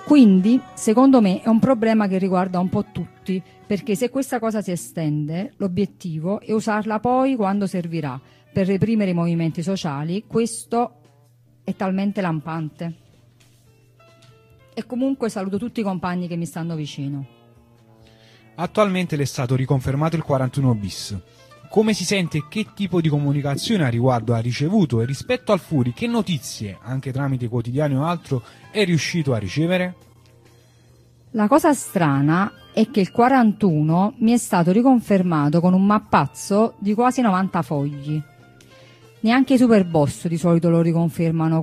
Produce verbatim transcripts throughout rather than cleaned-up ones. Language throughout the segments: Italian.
Quindi, secondo me, è un problema che riguarda un po' tutti, perché se questa cosa si estende, l'obiettivo è usarla poi quando servirà per reprimere i movimenti sociali. Questo è talmente lampante. E comunque saluto tutti i compagni che mi stanno vicino. Attualmente le è stato riconfermato il quarantuno bis. Come si sente e che tipo di comunicazione a riguardo ha ricevuto, e rispetto al Furi che notizie, anche tramite quotidiani o altro, è riuscito a ricevere? La cosa strana è che il quarantuno mi è stato riconfermato con un mappazzo di quasi novanta fogli. Neanche i Superboss di solito lo riconfermano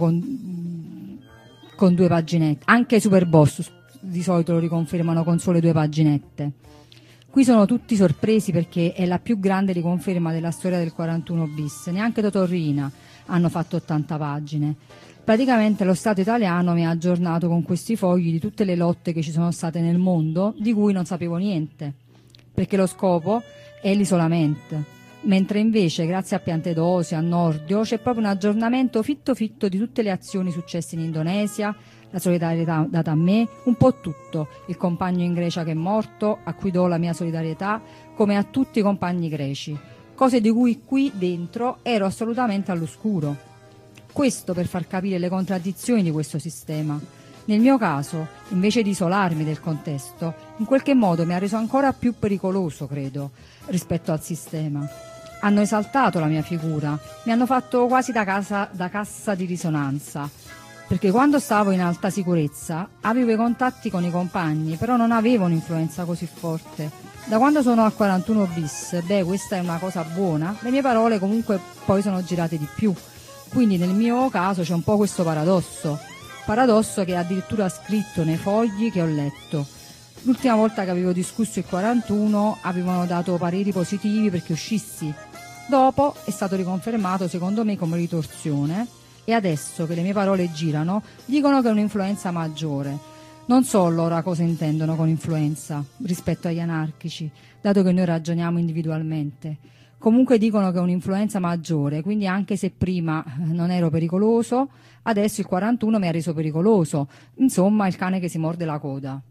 con, con due paginette. Anche i Superboss di solito lo riconfermano con sole due paginette. Qui sono tutti sorpresi perché è la più grande riconferma della storia del quarantuno bis. Neanche Totorrina hanno fatto ottanta pagine. Praticamente lo Stato italiano mi ha aggiornato con questi fogli di tutte le lotte che ci sono state nel mondo, di cui non sapevo niente, perché lo scopo è l'isolamento. Mentre invece, grazie a Piantedosi, a Nordio, c'è proprio un aggiornamento fitto fitto di tutte le azioni successe in Indonesia, la solidarietà data a me, un po' tutto. Il compagno in Grecia che è morto, a cui do la mia solidarietà, come a tutti i compagni greci. Cose di cui qui dentro ero assolutamente all'oscuro. Questo per far capire le contraddizioni di questo sistema. Nel mio caso, invece di isolarmi del contesto, in qualche modo mi ha reso ancora più pericoloso, credo, rispetto al sistema. Hanno esaltato la mia figura, mi hanno fatto quasi da, casa, da cassa di risonanza, perché quando stavo in alta sicurezza avevo i contatti con i compagni, però non avevo un'influenza così forte. Da quando sono al quarantuno bis, beh, questa è una cosa buona, le mie parole comunque poi sono girate di più. Quindi nel mio caso c'è un po' questo paradosso, paradosso che è addirittura scritto nei fogli che ho letto. L'ultima volta che avevo discusso il quarantuno avevano dato pareri positivi perché uscissi. Dopo è stato riconfermato secondo me come ritorsione e adesso che le mie parole girano dicono che è un'influenza maggiore. Non so loro cosa intendono con influenza rispetto agli anarchici, dato che noi ragioniamo individualmente. Comunque dicono che è un'influenza maggiore, quindi anche se prima non ero pericoloso, adesso il quarantuno mi ha reso pericoloso. Insomma, il cane che si morde la coda.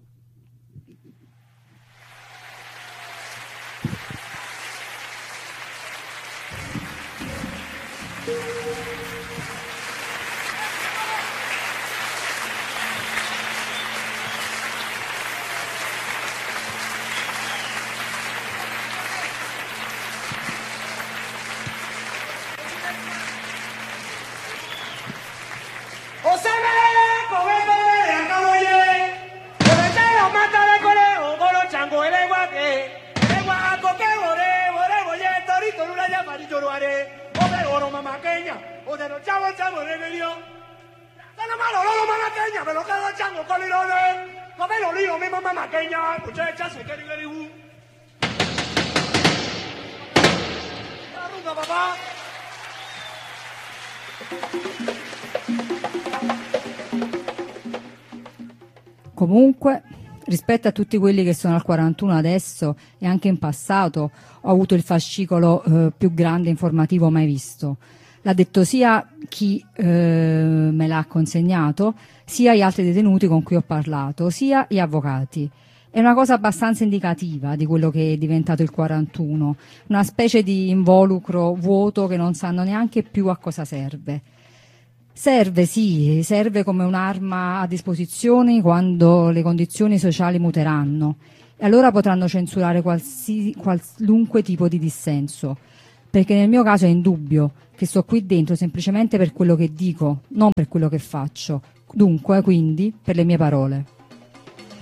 Comunque, rispetto a tutti quelli che sono al quarantuno adesso e anche in passato, ho avuto il fascicolo eh, più grande informativo mai visto. L'ha detto sia chi eh, me l'ha consegnato, sia gli altri detenuti con cui ho parlato, sia gli avvocati. È una cosa abbastanza indicativa di quello che è diventato il quarantuno, una specie di involucro vuoto che non sanno neanche più a cosa serve. Serve, sì, serve come un'arma a disposizione quando le condizioni sociali muteranno e allora potranno censurare qualsi, qualunque tipo di dissenso, perché nel mio caso è indubbio che sto qui dentro semplicemente per quello che dico, non per quello che faccio, dunque, quindi, per le mie parole.